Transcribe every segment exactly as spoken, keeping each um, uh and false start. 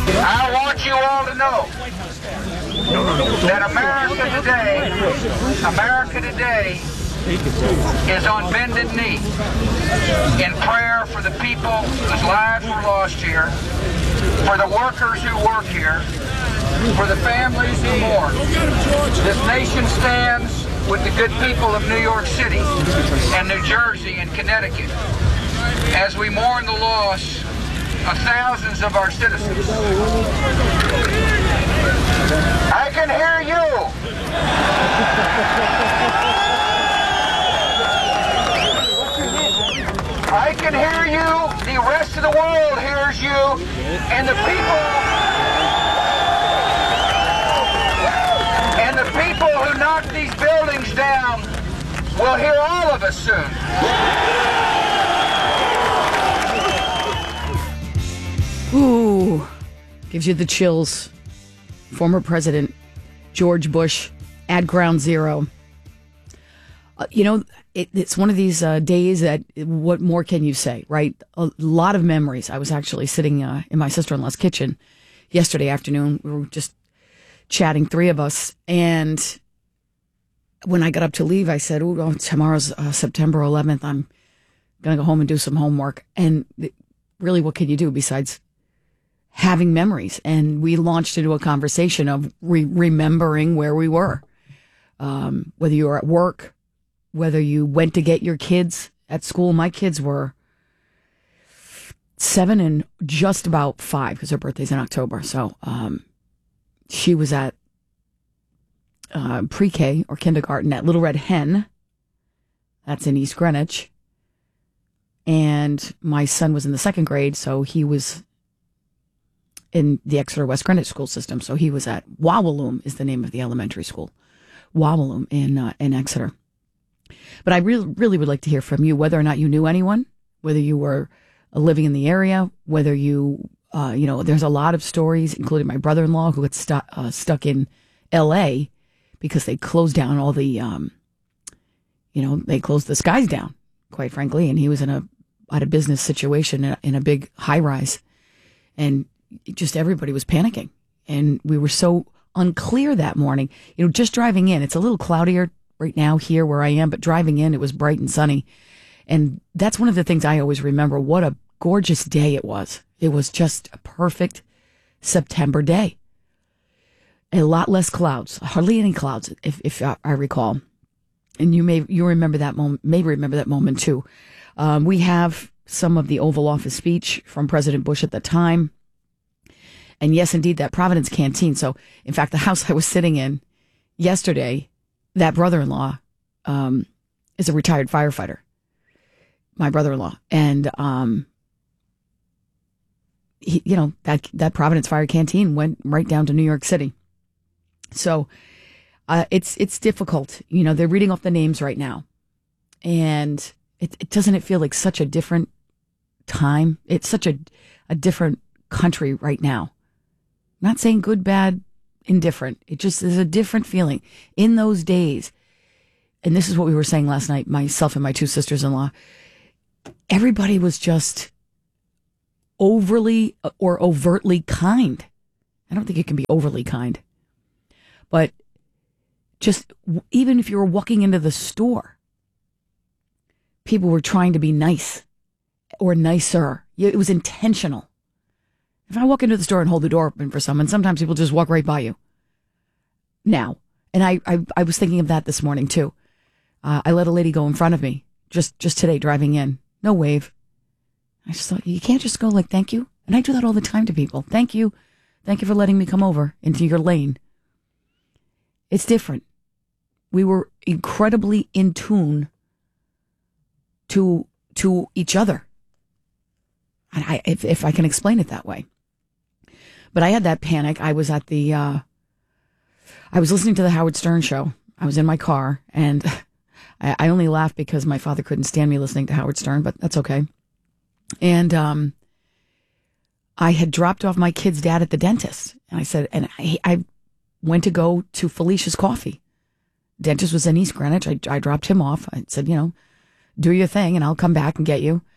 I want you all to know that America today, America today is on bended knee in prayer for the people whose lives were lost here, for the workers who work here, for the families who mourn. This nation stands with the good people of New York City and New Jersey and Connecticut as we mourn the loss of thousands of our citizens. I can hear you. I can hear you. The rest of the world hears you. And the people, and the people who knock these buildings down will hear all of us soon. Ooh, gives you the chills. Former President George Bush at Ground Zero. Uh, you know, it, it's one of these uh, days that what more can you say, right? A lot of memories. I was actually sitting uh, in my sister-in-law's kitchen yesterday afternoon. We were just chatting, three of us. And when I got up to leave, I said, oh, tomorrow's uh, September eleventh. I'm going to go home and do some homework. And really, what can you do besides having memories? And we launched into a conversation of re- remembering where we were, um, whether you were at work, whether you went to get your kids at school. My kids were seven and just about five because her birthday's in October. So um, she was at uh, pre-K or kindergarten at Little Red Hen. That's in East Greenwich. And my son was in the second grade, so he was in the Exeter West Greenwich school system. So he was at Wawaloom is the name of the elementary school. Wawaloom in uh, in Exeter. But I really, really would like to hear from you, whether or not you knew anyone, whether you were uh, living in the area, whether you, uh, you know, there's a lot of stories, including my brother-in-law who got stu- uh, stuck in L A because they closed down all the, um, you know, they closed the skies down, quite frankly. And he was in a, at a business situation in a, in a big high rise. And just everybody was panicking. And we were so unclear that morning. You know, just driving in, it's a little cloudier right now here where I am, but driving in, it was bright and sunny. And that's one of the things I always remember. What a gorgeous day it was. It was just a perfect September day. A lot less clouds, hardly any clouds, if, if I recall. And you may, you remember that moment, maybe remember that moment too. Um, we have some of the Oval Office speech from President Bush at the time. And yes, indeed, that Providence Canteen. So, in fact, the house I was sitting in yesterday, that brother-in-law um, is a retired firefighter, my brother-in-law. And, um, he, you know, that that Providence Fire Canteen went right down to New York City. So, uh, it's it's difficult. You know, they're reading off the names right now. And it, it doesn't it feel like such a different time? It's such a, a different country right now. Not saying good, bad, indifferent. It just is a different feeling in those days. And this is what we were saying last night, myself and my two sisters-in-law. Everybody was just overly or overtly kind. I don't think it can be overly kind. But just even if you were walking into the store, people were trying to be nice or nicer. It was intentional. If I walk into the store and hold the door open for someone, sometimes people just walk right by you. Now, and I, I, I was thinking of that this morning too. Uh, I let a lady go in front of me just, just today driving in. No wave. I just thought, you can't just go like, thank you. And I do that all the time to people. Thank you. Thank you for letting me come over into your lane. It's different. We were incredibly in tune to, to each other. And I, if, if I can explain it that way. But I had that panic. I was at the, uh, I was listening to the Howard Stern show. I was in my car, and I, I only laughed because my father couldn't stand me listening to Howard Stern, but that's okay. And um, I had dropped off my kid's dad at the dentist. And I said, and I, I went to go to Felicia's Coffee. Dentist was in East Greenwich. I, I dropped him off. I said, you know, do your thing, and I'll come back and get you.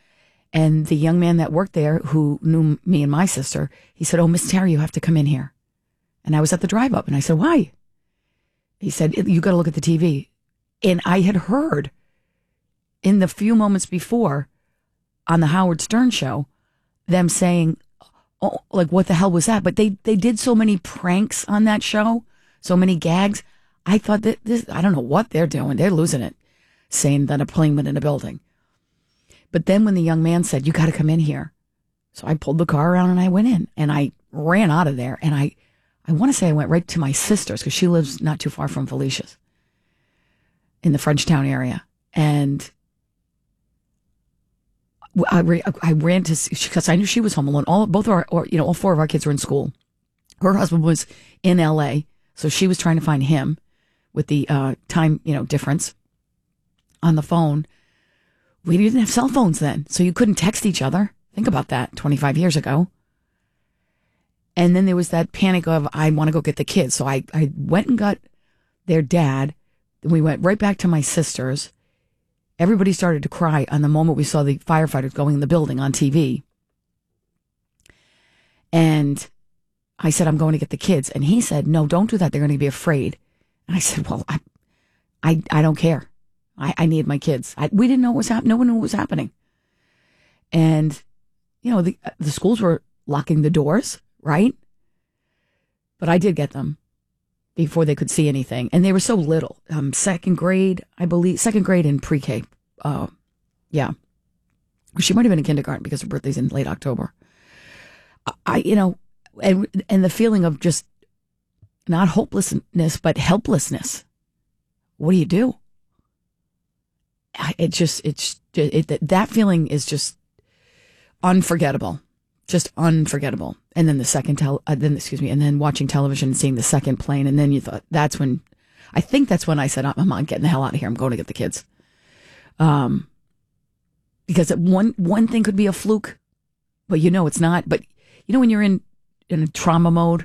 And the young man that worked there, who knew me and my sister, he said, "Oh, Miss Terry, you have to come in here." And I was at the drive up, and I said, "Why?" He said, "You got to look at the T V." And I had heard in the few moments before on the Howard Stern show them saying, "Oh, like, what the hell was that?" But they, they did so many pranks on that show, so many gags. I thought that this, I don't know what they're doing. They're losing it, saying that a plane went in a building. But then when the young man said, "You got to come in here." So I pulled the car around and I went in and I ran out of there. And I, I want to say I went right to my sister's because she lives not too far from Felicia's in the Frenchtown area. And I, I ran to, because I knew she was home alone. All, both of our, or, you know, all four of our kids were in school. Her husband was in L A, so she was trying to find him with the uh, time, you know, difference on the phone. We didn't have cell phones then, so you couldn't text each other. Think about that, twenty-five years ago. And then there was that panic of, I want to go get the kids. So I, I went and got their dad. We went right back to my sister's. Everybody started to cry on the moment we saw the firefighters going in the building on T V. And I said, "I'm going to get the kids." And he said, "No, don't do that. They're going to be afraid." And I said, "Well, I, I, I don't care. I, I need my kids." I, we didn't know what was happening. No one knew what was happening. And, you know, the, the schools were locking the doors, right? But I did get them before they could see anything. And they were so little. Um, second grade, I believe, second grade and pre-K. Uh, yeah. She might have been in kindergarten because her birthday's in late October. I, you know, and, and the feeling of just not hopelessness, but helplessness. What do you do? It just, it's, it, that feeling is just unforgettable. Just unforgettable. And then the second, tel- uh, then, excuse me, and then watching television and seeing the second plane. And then you thought, that's when, I think that's when I said, I'm not getting the hell out of here. I'm going to get the kids. Um, because one, one thing could be a fluke, but you know, it's not. But you know, when you're in, in a trauma mode,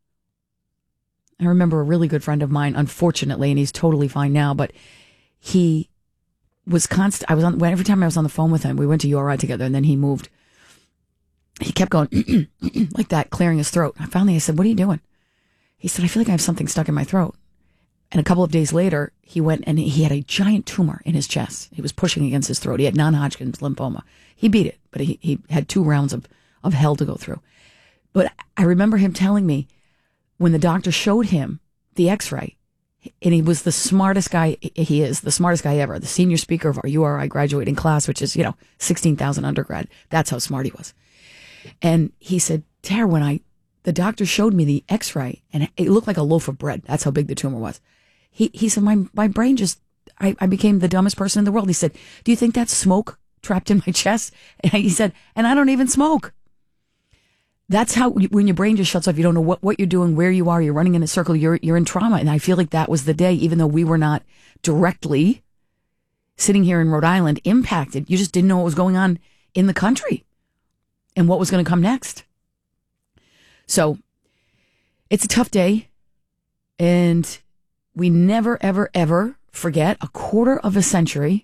I remember a really good friend of mine, unfortunately, and he's totally fine now, but he was constant. I was on, every time I was on the phone with him, we went to U R I together, and then he moved. He kept going like that, clearing his throat. I finally, I said, "What are you doing?" He said, "I feel like I have something stuck in my throat." And a couple of days later, he went and he had a giant tumor in his chest. He was pushing against his throat. He had non-Hodgkin's lymphoma. He beat it, but he, he had two rounds of, of hell to go through. But I remember him telling me when the doctor showed him the x-ray, and he was the smartest guy, he is the smartest guy ever, the senior speaker of our U R I graduating class, which is, you know, sixteen thousand undergrad. That's how smart he was. And he said, "Tara, when I, the doctor showed me the x-ray and it looked like a loaf of bread. That's how big the tumor was." He he said, my, my brain just, I, I became the dumbest person in the world. He said, "Do you think that's smoke trapped in my chest?" And he said, "And I don't even smoke." That's how, when your brain just shuts off, you don't know what, what you're doing, where you are, you're running in a circle, you're, you're in trauma. And I feel like that was the day, even though we were not directly sitting here in Rhode Island impacted, you just didn't know what was going on in the country and what was going to come next. So it's a tough day, and we never, ever, ever forget a quarter of a century,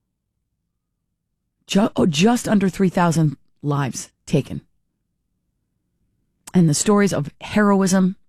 ju- oh, just under three thousand lives taken. And the stories of heroism